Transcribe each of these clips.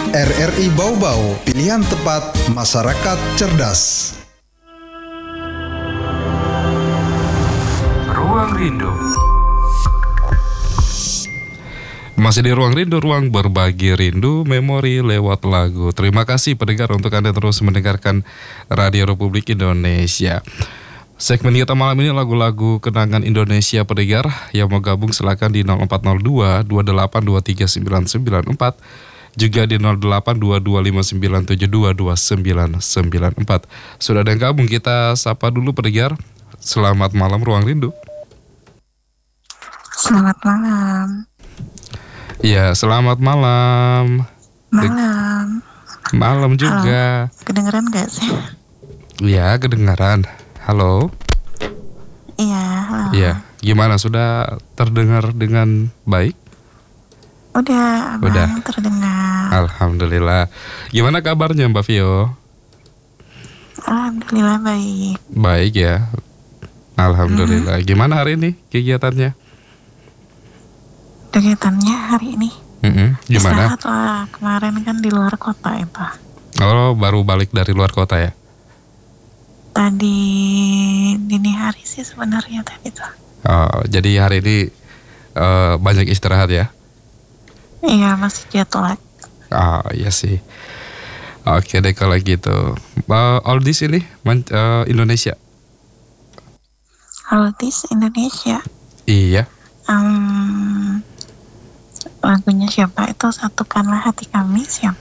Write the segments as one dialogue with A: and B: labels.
A: RRI Bau-Bau, pilihan tepat masyarakat cerdas.
B: Ruang Rindu.
C: Masih di Ruang Rindu, ruang berbagi rindu, memori lewat lagu. Terima kasih pendengar untuk Anda terus mendengarkan Radio Republik Indonesia. Segmen kita malam ini lagu-lagu kenangan Indonesia pendengar. Yang mau gabung silakan di 0402 28239994, juga di 082259722994. Sudah ada yang gabung, kita sapa dulu pendengar. Selamat malam Ruang Rindu.
D: Selamat malam.
C: Ya, selamat malam.
D: Malam.
C: Malam juga.
D: Halo. Kedengeran gak sih?
C: Ya, kedengaran. Halo.
D: Iya, halo.
C: Iya, gimana? Sudah terdengar dengan baik?
D: Udah,
C: Udah.
D: Bang, terdengar.
C: Alhamdulillah. Gimana kabarnya Mbak Vio?
D: Alhamdulillah baik.
C: Baik ya. Alhamdulillah. Gimana hari ini kegiatannya?
D: Kegiatannya hari ini
C: Gimana?
D: istirahat lah. Kemarin kan di luar kota itu.
C: Oh, baru balik dari luar kota ya?
D: Tadi dini hari sih sebenarnya tadi tuh.
C: Oh, jadi hari ini banyak istirahat ya?
D: Iya, masih jet lag.
C: Oh, iya sih. Oke deh kalau gitu. Oldies ini Indonesia.
D: Oldies Indonesia.
C: Iya.
D: Lagunya siapa itu? Satukanlah hati kami, siapa?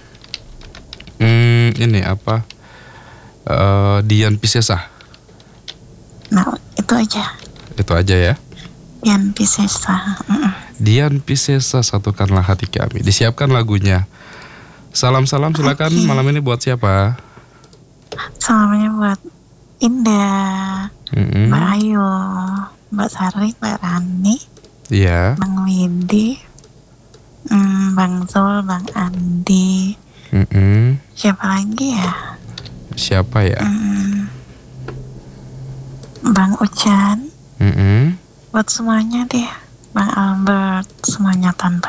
C: Ini apa? Dian Piscesa.
D: Nah, itu aja.
C: Itu aja ya.
D: Dian Piscesa.
C: Dian Piscesa, satukanlah hati kami. Disiapkan lagunya. Salam-salam silakan.
D: Oke.
C: Malam ini buat siapa?
D: Salamnya buat Indah, Mbak Ayu, Mbak Sari, Mbak Rani,
C: Iya.
D: Bang Widi, Bang Zul, Bang Andi. Siapa lagi ya?
C: Siapa ya?
D: Bang Ucan.
C: Mm-mm.
D: Buat semuanya deh. Bang Albert, semuanya tanpa